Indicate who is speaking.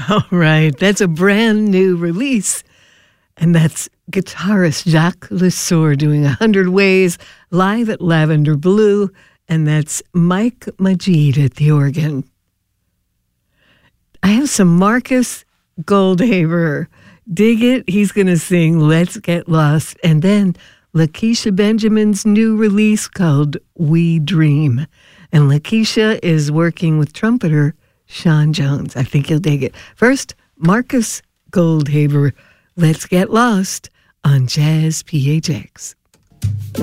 Speaker 1: All right, that's a brand new release. And that's guitarist Jacques Lesueur doing 100 Ways live at Lavender Blue. And that's Mike Majid at the organ. I have some Marcus Goldhaber. Dig it. He's going to sing Let's Get Lost. And then Lakeisha Benjamin's new release called We Dream. And Lakeisha is working with trumpeter Sean Jones. I think you'll dig it. First, Marcus Goldhaber, Let's Get Lost on Jazz PHX.